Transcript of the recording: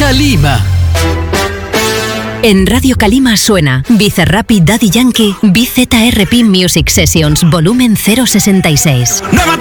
Calima. En Radio Calima suena Bizarrap y Daddy Yankee BZRP Music Sessions Volumen 066. Nueva